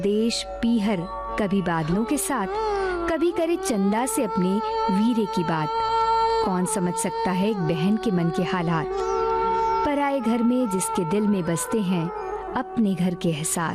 देश पीहर कभी बादलों के साथ, कभी करे चंदा से अपने वीरे की बात। कौन समझ सकता है एक बहन के मन के हालात, पराए घर में जिसके दिल में बसते हैं अपने घर के एहसास।